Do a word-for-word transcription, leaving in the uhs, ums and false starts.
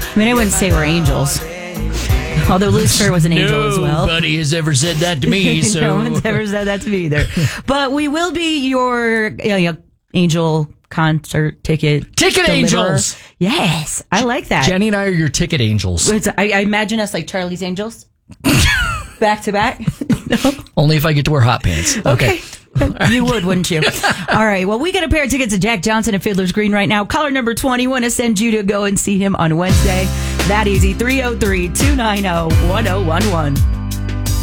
I mean, I wouldn't say we're angels. Although Lucifer was an angel as well. Nobody has ever said that to me. So. No one's ever said that to me either. But we will be your you know, angel concert ticket. Ticket deliverer. angels. Yes. I like that. Jenny and I are your ticket angels. It's, I, I imagine us like Charlie's Angels. Back to back. No? Only if I get to wear hot pants. Okay. okay. You would, wouldn't you? All right. Well, we got a pair of tickets to Jack Johnson at Fiddler's Green right now. Caller number twenty. Want to send you to go and see him on Wednesday. That easy. three oh three, two nine oh, one oh one one.